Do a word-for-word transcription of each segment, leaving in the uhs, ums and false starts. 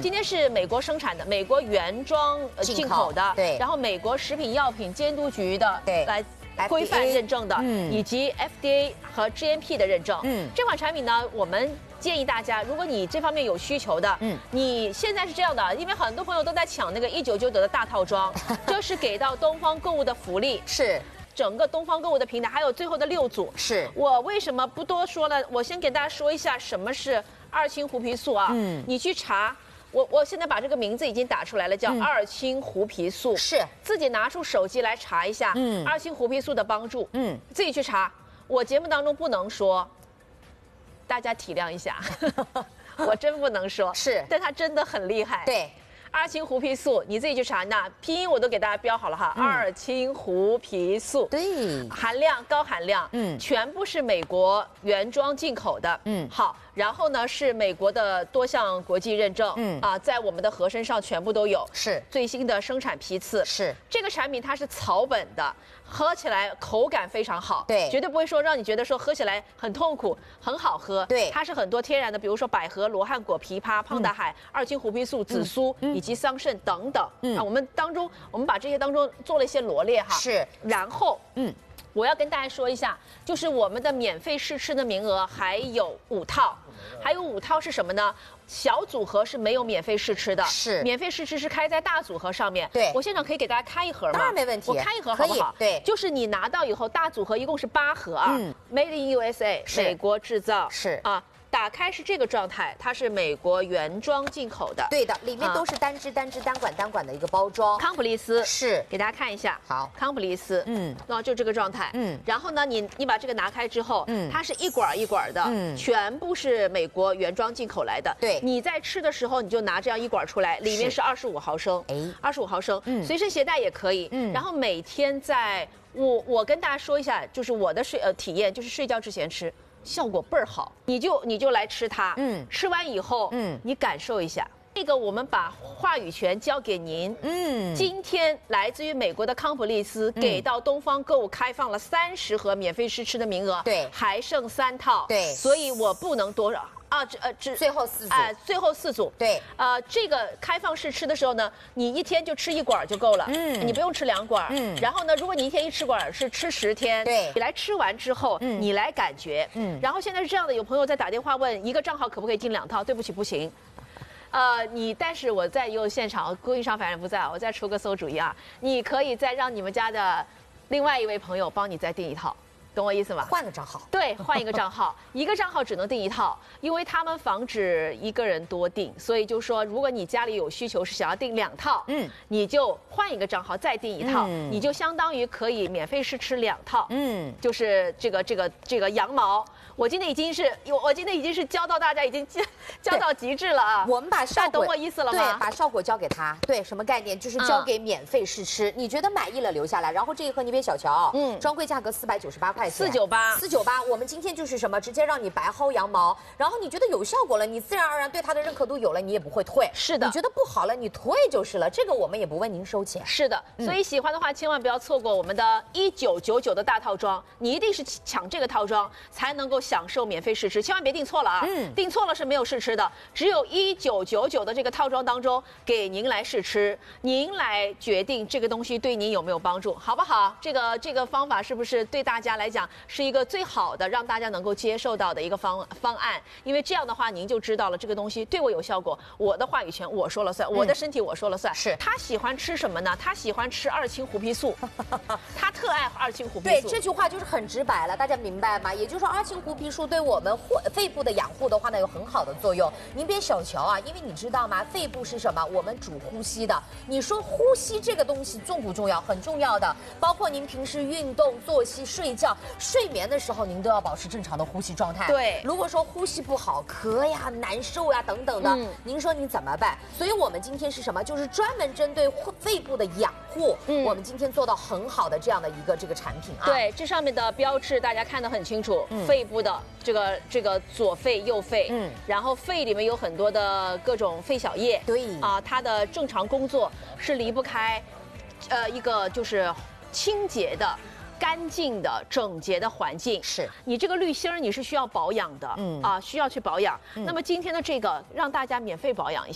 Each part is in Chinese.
今天是美国生产的，美国原装呃进口的， 对， 然后美国食品药品监督局的， 对， 来规范认证的， 嗯， 以及 F D A 和 G M P 的认证。 嗯， 这款产品呢，我们建议大家，如果你这方面有需求的，嗯，你现在是这样的，因为很多朋友都在抢那个一九九九的大套装，就是给到东方购物的福利是。 整个东方购物的平台，还有最后的六组。 是我为什么不多说了？我先给大家说一下什么是二氢胡皮素啊。嗯，你去查，我我现在把这个名字已经打出来了，叫二氢胡皮素。 是， 自己拿出手机来查一下。嗯，二氢胡皮素的帮助。嗯，自己去查。我节目当中不能说，大家体谅一下，我真不能说。 是， 但它真的很厉害。 对。 二氢胡皮素，你自己去查，那拼音我都给大家标好了哈。嗯、二氢胡皮素， 对， 含量高含量，嗯，全部是美国原装进口的，嗯，好，然后呢是美国的多项国际认证，嗯啊，在我们的盒身上全部都有， 是最新的生产批次， 是这个产品它是草本的，喝起来口感非常好， 对， 绝对不会说让你觉得说喝起来很痛苦，很好喝， 对， 它是很多天然的，比如说百合、罗汉果、枇杷、胖大海、嗯、二氢胡皮素、紫苏、嗯、以及桑葚等等，嗯，啊，我们当中我们把这些当中做了一些罗列哈， 是， 然后嗯。我要跟大家说一下，就是我们的免费试吃的名额还有五套，还有五套是什么呢？小组合是没有免费试吃的， 是免费试吃是开在大组合上面。 对， 我现场可以给大家开一盒吗？ 当然没问题， 我开一盒好不好？ 对， 就是你拿到以后，大组合一共是八盒啊，嗯 ，Made in U S A， 美国制造， 是啊。打开是这个状态，它是美国原装进口的， 对的，里面都是单支、单支、单管、单管的一个包装。 康普利斯是， 给大家看一下， 好， 康普利斯，嗯，然后就这个状态，嗯，然后呢，你你把这个拿开之后，嗯，它是一管一管的，嗯，全部是美国原装进口来的， 对， 你在吃的时候你就拿这样一管出来，里面是二十五毫升，哎，二十五毫升，嗯，随身携带也可以，嗯，然后每天在我我跟大家说一下，就是我的睡呃体验，就是睡觉之前吃。效果倍儿好，你就你就来吃它，嗯，吃完以后，嗯，你感受一下。这个我们把话语权交给您，嗯，今天来自于美国的康普利斯、嗯、给到东方购物开放了三十盒免费试吃的名额， 对， 还剩三套， 对， 所以我不能多少。啊，这呃，这最后四组， 哎、呃，最后四组， 对， 呃，这个开放式吃的时候呢，你一天就吃一管就够了，嗯，你不用吃两管，嗯，然后呢，如果你一天一吃管是吃十天， 对， 你来吃完之后，嗯，你来感觉，嗯，然后现在是这样的，有朋友在打电话问一个账号可不可以进两套，对不起，不行，呃，你但是我在有现场，供应商反正不在，我再出个馊主意啊，你可以再让你们家的另外一位朋友帮你再订一套。懂我意思吗？ 换个账号， 对，换一个账号，一个账号只能订一套，因为他们防止一个人多订，所以就说，如果你家里有需求是想要订两套，嗯，你就换一个账号再订一套，嗯、你就相当于可以免费试吃两套，嗯，就是这个这个这个羊毛，我今天已经是，我我今天已经是教到大家已经教教到极致了啊！ 我们把效果， 懂我意思了吗？ 对，把效果交给他，对，什么概念？就是交给免费试吃，嗯、你觉得满意了留下来，然后这一盒你别小瞧，嗯，专柜价格四百九十八块。 四九八， 四九八，我们今天就是什么，直接让你白薅羊毛，然后你觉得有效果了，你自然而然对它的认可度有了，你也不会退。 是的， 你觉得不好了，你退就是了，这个我们也不问您收钱。 是的，所以喜欢的话千万不要错过我们的一九九九的大套装，你一定是抢这个套装才能够享受免费试吃，千万别订错了啊！嗯，订错了是没有试吃的，只有一九九九的这个套装当中给您来试吃，您来决定这个东西对您有没有帮助，好不好？这个这个方法是不是对大家来讲是一个最好的让大家能够接受到的一个方方案？因为这样的话，您就知道了这个东西对我有效果，我的话语权我说了算，嗯、我的身体我说了算。 是他喜欢吃什么呢？他喜欢吃二氢胡皮素，他特爱二氢胡皮素。 对， 这句话就是很直白了，大家明白吗？也就是说，二氢胡皮素对我们肺部的养护的话呢，有很好的作用。您别小瞧啊，因为你知道吗？肺部是什么？我们主呼吸的。你说呼吸这个东西重不重要？很重要的，包括您平时运动、作息、睡觉、睡眠的时候，您都要保持正常的呼吸状态。 对， 如果说呼吸不好、咳呀、难受呀等等的，嗯、您说你怎么办？所以我们今天是什么？就是专门针对肺部的养护，嗯、我们今天做到很好的这样的一个这个产品啊。 对，这上面的标志大家看得很清楚，嗯、肺部的这个这个左肺、右肺，嗯，然后肺里面有很多的各种肺小叶， 对啊，它的正常工作是离不开，呃，一个就是清洁的。干净的、整洁的环境， 是你这个滤芯儿你是需要保养的，嗯啊，需要去保养。嗯、那么今天的这个让大家免费保养一下，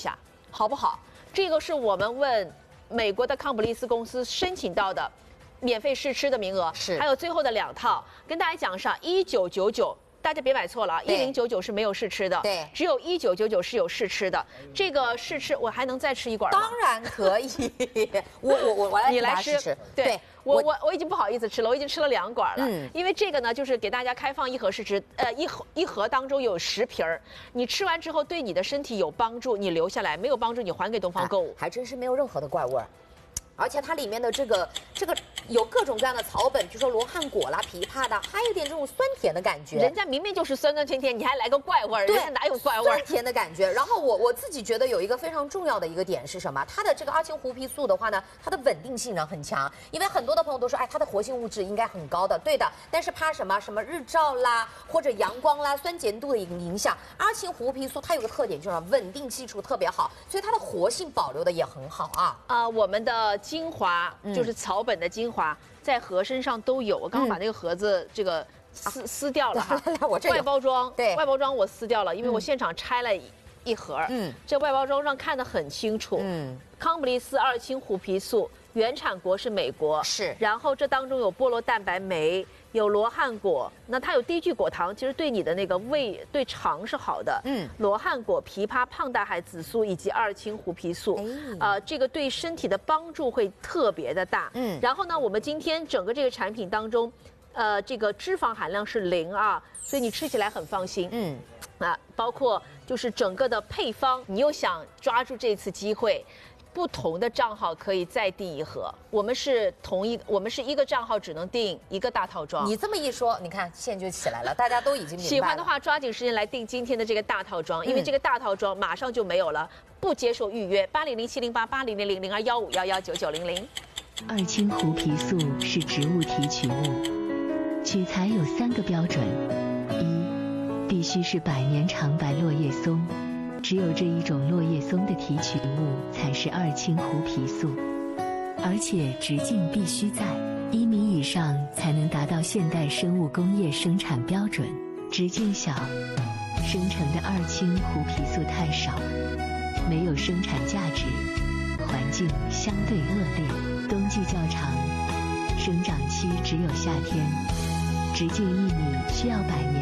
好不好？这个是我们问美国的康普利斯公司申请到的免费试吃的名额， 是， 还有最后的两套，跟大家讲上一九九九。大家别买错了啊！一零九九是没有试吃的， 对， 只有一九九九是有试吃的。这个试吃我还能再吃一管吗？ 当然可以，我我我我来你来吃， 吃。 对， 对我我我已经不好意思吃了，我已经吃了两管了。 嗯， 因为这个呢，就是给大家开放一盒试吃，呃，一盒一盒当中有十瓶儿，你吃完之后对你的身体有帮助，你留下来；没有帮助，你还给东方购物。 啊、还真是没有任何的怪味儿。而且它里面的这个这个有各种各样的草本，比如说罗汉果啦、枇杷的，还有点这种酸甜的感觉。 人家明明就是酸酸甜甜，你还来个怪味儿，人家哪有怪味儿？ 酸甜的感觉。然后我我自己觉得有一个非常重要的一个点是什么？它的这个阿青胡皮素的话呢，它的稳定性呢很强，因为很多的朋友都说，哎，它的活性物质应该很高的，对的。但是怕什么什么日照啦，或者阳光啦、酸碱度的影响，阿青胡皮素它有个特点就是稳定基础特别好，所以它的活性保留的也很好啊。 啊、呃，我们的精华。就是草本的精华，在盒身上都有。我刚刚把那个盒子这个撕、啊、撕掉了哈， 我这外包装， 对， 外包装我撕掉了，因为我现场拆了一盒。嗯，这外包装上看得很清楚。嗯，康普利斯二氢胡皮素原产国是美国， 是。 然后这当中有菠萝蛋白酶，有罗汉果，那它有低聚果糖，其实对你的那个胃、对肠是好的。嗯，罗汉果、枇杷、胖大海紫苏以及二氢胡皮素，哎、呃，这个对身体的帮助会特别的大。嗯，然后呢，我们今天整个这个产品当中，呃，这个脂肪含量是零啊，所以你吃起来很放心。嗯，啊，包括就是整个的配方，你又想抓住这次机会。不同的账号可以再订一盒，我们是同一，我们是一个账号只能订一个大套装。 你这么一说，你看线就起来了，大家都已经明白了。 喜欢的话，抓紧时间来订今天的这个大套装，因为这个大套装马上就没有了，不接受预约。八零零七零八八零零零零二幺五幺幺九九零零。 二氢胡皮素是植物提取物，取材有三个标准：一，必须是百年长白落叶松。只有这一种落叶松的提取物才是二氢胡皮素，而且直径必须在一米以上才能达到现代生物工业生产标准。直径小，生成的二氢胡皮素太少，没有生产价值，环境相对恶劣，冬季较长，生长期只有夏天，直径一米需要百年。